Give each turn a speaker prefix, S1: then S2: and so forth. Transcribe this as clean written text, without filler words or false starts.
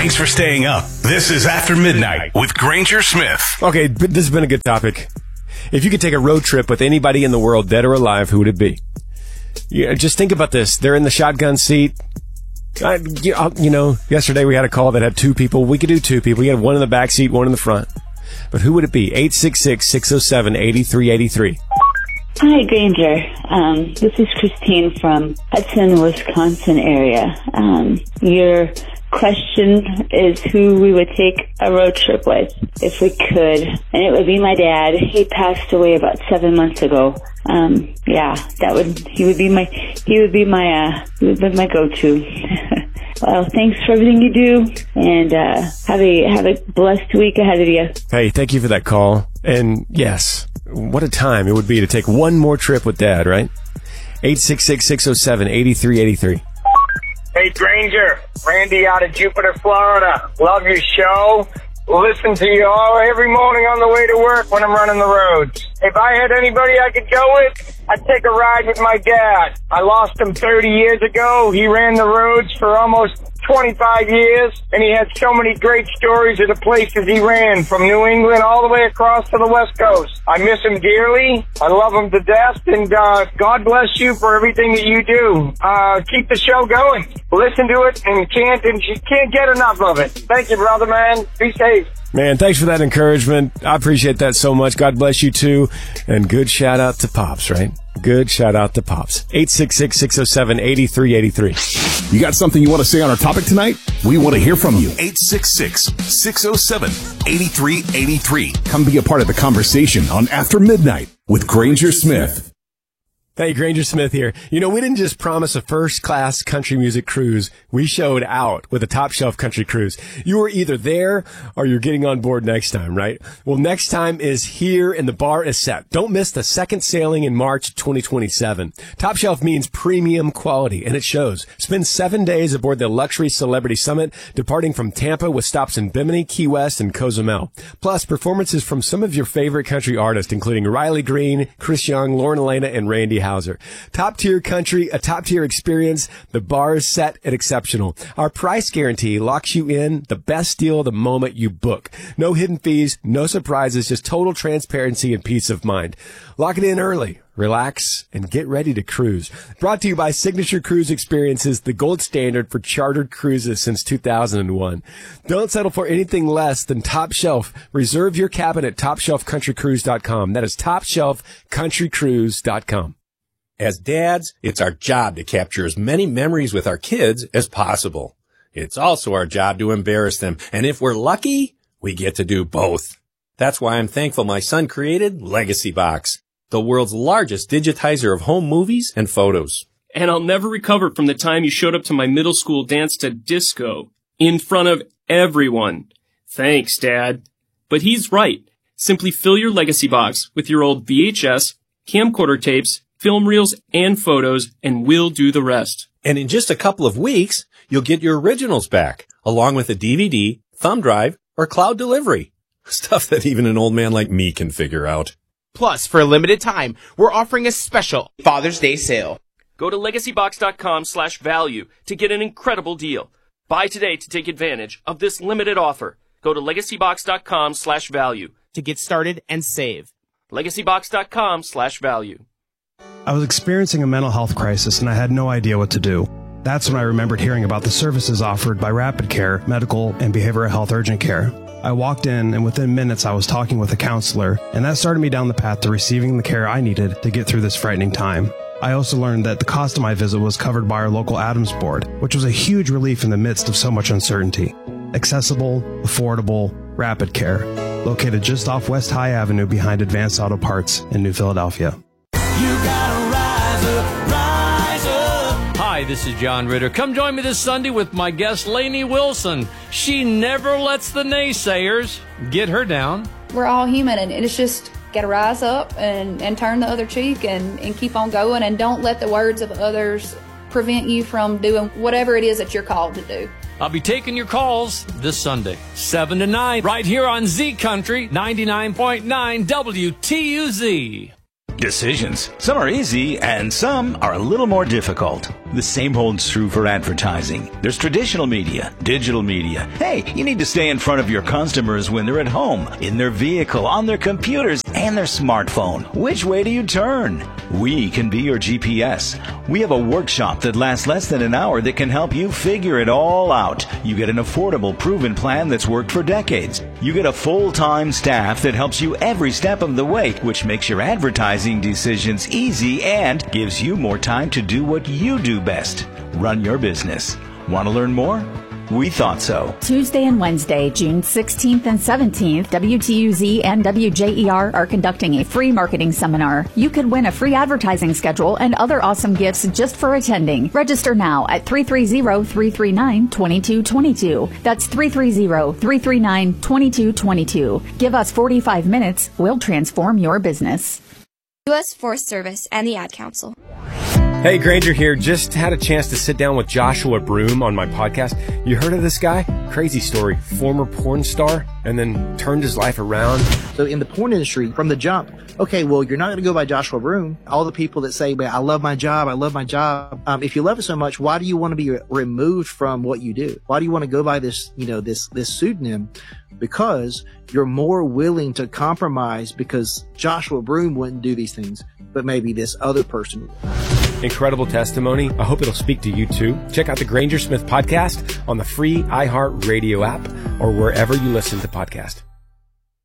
S1: Thanks for staying up. This is After Midnight with Granger Smith.
S2: Okay, but this has been a good topic. If you could take a road trip with anybody in the world, dead or alive, who would it be? Just think about this. They're in the shotgun seat. Yesterday we had a call that had two people. We could do two people. You had one in the back seat, one in the front. But who would it be? 866-607-8383.
S3: Hi, Granger. This is Christine from Hudson, Wisconsin area. Your question is who we would take a road trip with if we could, and it would be my dad. He passed away about 7 months ago. He would be my go-to. Well, thanks for everything you do, and have a blessed week ahead of you.
S2: Hey, thank you for that call. And yes, what a time it would be to take one more trip with Dad, right? 866-607-8383.
S4: Hey, Granger. Randy out of Jupiter, Florida. Love your show. Listen to you all every morning on the way to work when I'm running the roads. If I had anybody I could go with, I'd take a ride with my dad. I lost him 30 years ago. He ran the roads for almost 25 years, and he had so many great stories of the places he ran, from New England all the way across to the West Coast. I miss him dearly. I love him to death, and God bless you for everything that you do. Keep the show going. Listen to it, and you can't get enough of it. Thank you, brother, man. Be safe.
S2: Man, thanks for that encouragement. I appreciate that so much. God bless you, too. And good shout-out to Pops, right? Good shout-out to Pops. 866-607-8383.
S1: You got something you want to say on our topic tonight? We want to hear from you. 866-607-8383. Come be a part of the conversation on After Midnight with Granger Smith.
S2: Hey, Granger Smith here. We didn't just promise a first-class country music cruise. We showed out with a top-shelf country cruise. You were either there or you're getting on board next time, right? Well, next time is here and the bar is set. Don't miss the second sailing in March 2027. Top shelf means premium quality, and it shows. Spend 7 days aboard the Luxury Celebrity Summit, departing from Tampa with stops in Bimini, Key West, and Cozumel. Plus, performances from some of your favorite country artists, including Riley Green, Chris Young, Lauren Elena, and Randy Houser. Top tier country, a top tier experience. The bar is set and exceptional. Our price guarantee locks you in the best deal the moment you book. No hidden fees, no surprises, just total transparency and peace of mind. Lock it in early. Relax and get ready to cruise. Brought to you by Signature Cruise Experiences, the gold standard for chartered cruises since 2001. Don't settle for anything less than top shelf. Reserve your cabin at TopShelfCountryCruise.com. That is TopShelfCountryCruise.com.
S5: As dads, it's our job to capture as many memories with our kids as possible. It's also our job to embarrass them, and if we're lucky, we get to do both. That's why I'm thankful my son created Legacy Box, the world's largest digitizer of home movies and photos.
S6: And I'll never recover from the time you showed up to my middle school dance to disco in front of everyone. Thanks, Dad. But he's right. Simply fill your Legacy Box with your old VHS, camcorder tapes, film reels, and photos, and we'll do the rest.
S5: And in just a couple of weeks, you'll get your originals back, along with a DVD, thumb drive, or cloud delivery. Stuff that even an old man like me can figure out.
S7: Plus, for a limited time, we're offering a special Father's Day sale.
S6: Go to legacybox.com/value to get an incredible deal. Buy today to take advantage of this limited offer. Go to legacybox.com/value
S7: to get started and save.
S6: legacybox.com/value.
S8: I was experiencing a mental health crisis and I had no idea what to do. That's when I remembered hearing about the services offered by Rapid Care, Medical, and Behavioral Health Urgent Care. I walked in and within minutes I was talking with a counselor, and that started me down the path to receiving the care I needed to get through this frightening time. I also learned that the cost of my visit was covered by our local Adams board, which was a huge relief in the midst of so much uncertainty. Accessible, affordable, Rapid Care, located just off West High Avenue behind Advanced Auto Parts in New Philadelphia.
S9: You gotta rise up, rise up.
S10: Hi, this is John Ritter. Come join me this Sunday with my guest, Lainey Wilson. She never lets the naysayers get her down.
S11: We're all human, and it's just gotta rise up and turn the other cheek and keep on going, and don't let the words of others prevent you from doing whatever it is that you're called to do.
S10: I'll be taking your calls this Sunday, 7 to 9, right here on Z Country 99.9 WTUZ.
S12: Decisions. Some are easy and some are a little more difficult. The same holds true for advertising. There's traditional media, digital media. Hey, you need to stay in front of your customers when they're at home, in their vehicle, on their computers, and their smartphone. Which way do you turn? We can be your GPS. We have a workshop that lasts less than an hour that can help you figure it all out. You get an affordable, proven plan that's worked for decades. You get a full-time staff that helps you every step of the way, which makes your advertising decisions easy and gives you more time to do what you do best. Run your business. Want to learn more? We thought so.
S13: Tuesday and Wednesday, June 16th and 17th, WTUZ and WJER are conducting a free marketing seminar. You could win a free advertising schedule and other awesome gifts just for attending. Register now at 330-339-2222. That's 330-339-2222. Give us 45 minutes. We'll transform your business.
S14: U.S. Forest Service and the Ad Council.
S2: Hey, Granger here. Just had a chance to sit down with Joshua Broome on my podcast. You heard of this guy? Crazy story. Former porn star and then turned his life around.
S15: So in the porn industry, from the jump, okay, well, you're not going to go by Joshua Broome. All the people that say, I love my job, I love my job. If you love it so much, why do you want to be removed from what you do? Why do you want to go by this, this pseudonym? Because you're more willing to compromise because Joshua Broome wouldn't do these things, but maybe this other person would.
S2: Incredible testimony. I hope it'll speak to you too. Check out the Granger Smith podcast on the free iHeartRadio app or wherever you listen to podcasts.